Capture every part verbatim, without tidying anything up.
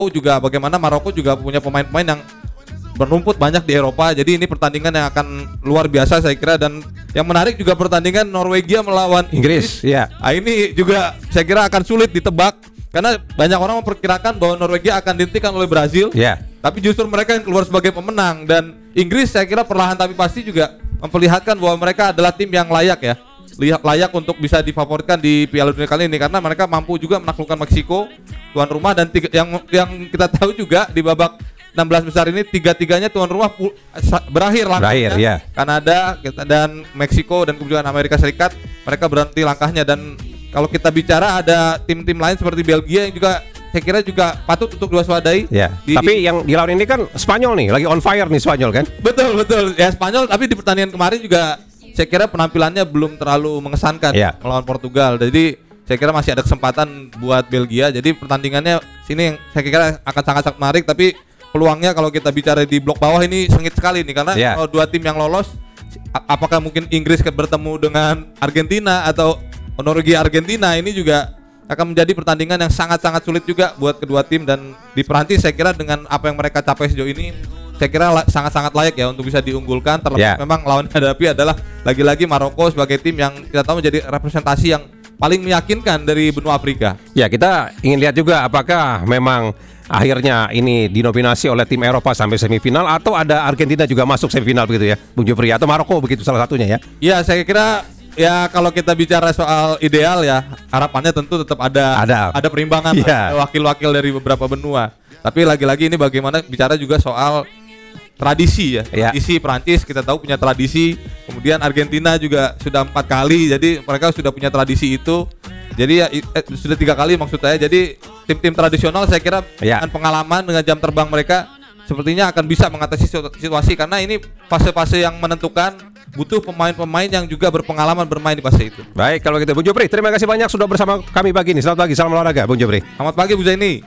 juga bagaimana Maroko juga punya pemain-pemain yang berrumput banyak di Eropa. Jadi ini pertandingan yang akan luar biasa saya kira, dan yang menarik juga pertandingan Norwegia melawan Inggris. Ya. Nah, ini juga saya kira akan sulit ditebak karena banyak orang memperkirakan bahwa Norwegia akan dihentikan oleh Brazil. Ya. Tapi justru mereka yang keluar sebagai pemenang, dan Inggris saya kira perlahan tapi pasti juga memperlihatkan bahwa mereka adalah tim yang layak ya. Layak untuk bisa difavoritkan di Piala Dunia kali ini karena mereka mampu juga menaklukkan Meksiko tuan rumah, dan tiga, yang yang kita tahu juga di babak enam belas besar ini tiga-tiganya tuan rumah pu, berakhir langkahnya. Berakhir, ya. Kanada dan Meksiko dan kemudian Amerika Serikat mereka berhenti langkahnya, dan kalau kita bicara ada tim-tim lain seperti Belgia yang juga saya kira juga patut untuk diwaspadai. Ya. Di, tapi yang di lawan ini kan Spanyol nih, lagi on fire nih Spanyol kan? Betul betul ya Spanyol, tapi di pertandingan kemarin juga saya kira penampilannya belum terlalu mengesankan ya. Melawan Portugal. Jadi saya kira masih ada kesempatan buat Belgia. Jadi pertandingannya sini yang saya kira akan sangat-sangat menarik, tapi peluangnya kalau kita bicara di blok bawah ini sengit sekali nih karena yeah. kalau dua tim yang lolos, apakah mungkin Inggris bertemu dengan Argentina atau Norwegia Argentina, ini juga akan menjadi pertandingan yang sangat-sangat sulit juga buat kedua tim. Dan di Perancis saya kira dengan apa yang mereka capai sejauh ini saya kira la- sangat-sangat layak ya untuk bisa diunggulkan, terlepas yeah. memang lawan hadapi adalah lagi-lagi Maroko sebagai tim yang kita tahu menjadi representasi yang paling meyakinkan dari benua Afrika. Ya, kita ingin lihat juga apakah memang akhirnya ini dinominasi oleh tim Eropa sampai semifinal atau ada Argentina juga masuk semifinal begitu ya, Bung Jupri, atau Maroko begitu salah satunya ya. Iya, saya kira ya kalau kita bicara soal ideal ya harapannya tentu tetap ada ada, ada perimbangan yeah. wakil-wakil dari beberapa benua. Tapi lagi-lagi ini bagaimana bicara juga soal tradisi ya, tradisi yeah. Perancis kita tahu punya tradisi, kemudian Argentina juga sudah empat kali, jadi mereka sudah punya tradisi itu. Jadi ya eh, sudah tiga kali maksud saya. Jadi tim-tim tradisional saya kira yeah. dengan pengalaman, dengan jam terbang mereka sepertinya akan bisa mengatasi situasi, karena ini fase-fase yang menentukan, butuh pemain-pemain yang juga berpengalaman bermain di fase itu. Baik, kalau gitu Bung Jupri, terima kasih banyak sudah bersama kami pagi ini. Selamat pagi, salam olahraga Bung Jupri. Selamat pagi Bu Zaini.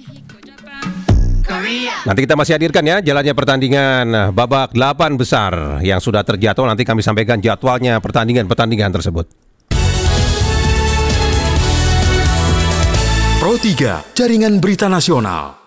Nanti kita masih hadirkan ya jalannya pertandingan babak delapan besar yang sudah terjadwal. Nanti kami sampaikan jadwalnya pertandingan-pertandingan tersebut. Pro tiga, Jaringan Berita Nasional.